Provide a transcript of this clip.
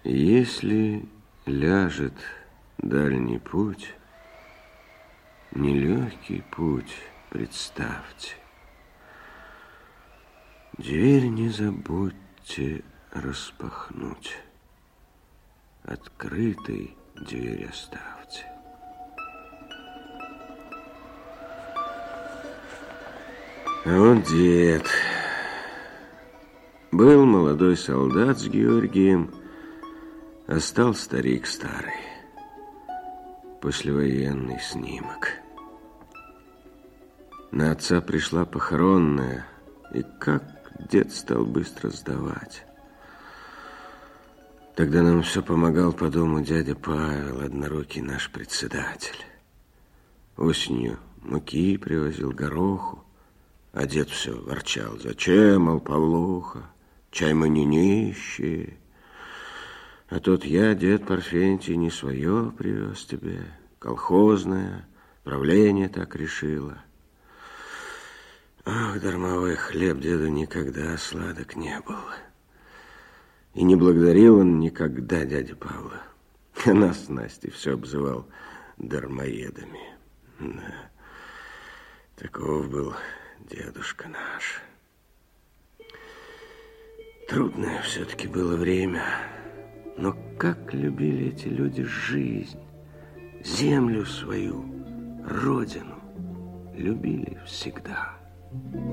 Если ляжет дальний путь, нелегкий путь, представьте, дверь не забудьте распахнуть, открытой дверь оставьте. А вот дед. Был молодой солдат с Георгием, а стал старик старый. Послевоенный снимок. На отца пришла похоронная, и как дед стал быстро сдавать. Тогда нам все помогал по дому дядя Павел, однорукий наш председатель. Осенью муки привозил, гороху, а дед все ворчал: зачем, мол, Павлуха, чай мы не нищие. А тут я, дед Парфентий, не свое привез тебе, колхозное, правление так решило. Ах, дармовой хлеб деду никогда сладок не был. И не благодарил он никогда дядя Павла. А нас с Настей все обзывал дармоедами. Да. Таков был дедушка наш. Трудное все-таки было время. Но как любили эти люди жизнь, землю свою, родину. Любили всегда.